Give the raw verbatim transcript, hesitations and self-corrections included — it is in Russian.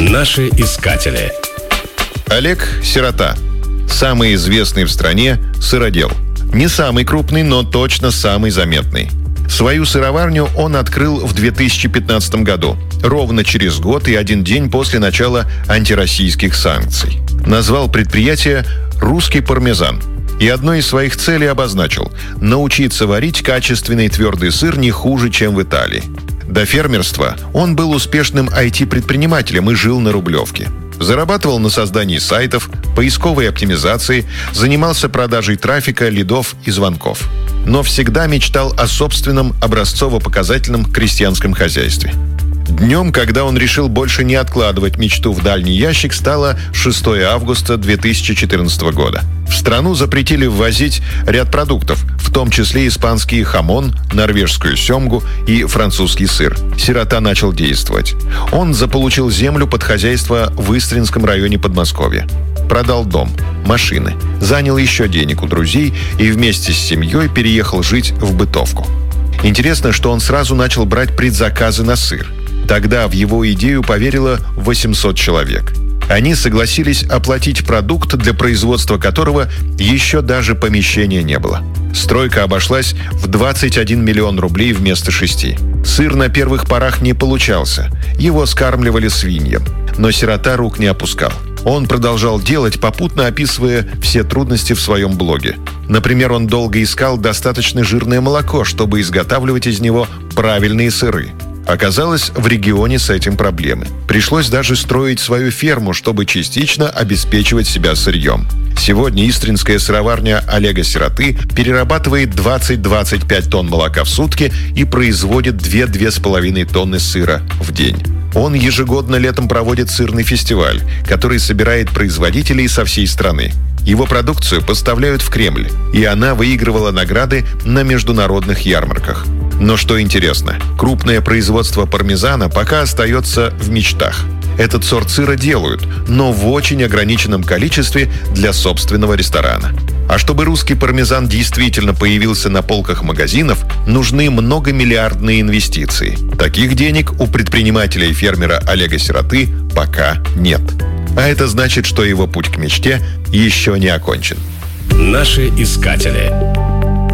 Наши искатели. Олег Сирота. Самый известный в стране сыродел. Не самый крупный, но точно самый заметный. Свою сыроварню он открыл в две тысячи пятнадцатом году, ровно через год и один день после начала антироссийских санкций. Назвал предприятие «Русский пармезан». И одной из своих целей обозначил – научиться варить качественный твердый сыр не хуже, чем в Италии. До фермерства он был успешным ай ти-предпринимателем и жил на Рублевке. Зарабатывал на создании сайтов, поисковой оптимизации, занимался продажей трафика, лидов и звонков. Но всегда мечтал о собственном образцово-показательном крестьянском хозяйстве. Днем, когда он решил больше не откладывать мечту в дальний ящик, стало шестое августа две тысячи четырнадцатого года. В страну запретили ввозить ряд продуктов, в том числе испанский хамон, норвежскую семгу и французский сыр. Сирота начал действовать. Он заполучил землю под хозяйство в Истринском районе Подмосковья. Продал дом, машины, занял еще денег у друзей и вместе с семьей переехал жить в бытовку. Интересно, что он сразу начал брать предзаказы на сыр. Тогда в его идею поверило восемьсот человек. Они согласились оплатить продукт, для производства которого еще даже помещения не было. Стройка обошлась в двадцать один миллион рублей вместо шести. Сыр на первых порах не получался. Его скармливали свиньям. Но Сирота рук не опускал. Он продолжал делать, попутно описывая все трудности в своем блоге. Например, он долго искал достаточно жирное молоко, чтобы изготавливать из него правильные сыры. Оказалось, в регионе с этим проблемы. Пришлось даже строить свою ферму, чтобы частично обеспечивать себя сырьем. Сегодня истринская сыроварня Олега Сироты перерабатывает двадцать-двадцать пять тонн молока в сутки и производит две-две с половиной тонны сыра в день. Он ежегодно летом проводит сырный фестиваль, который собирает производителей со всей страны. Его продукцию поставляют в Кремль, и она выигрывала награды на международных ярмарках. Но что интересно, крупное производство пармезана пока остается в мечтах. Этот сорт сыра делают, но в очень ограниченном количестве для собственного ресторана. А чтобы русский пармезан действительно появился на полках магазинов, нужны многомиллиардные инвестиции. Таких денег у предпринимателя и фермера Олега Сироты пока нет. А это значит, что его путь к мечте еще не окончен. Наши искатели.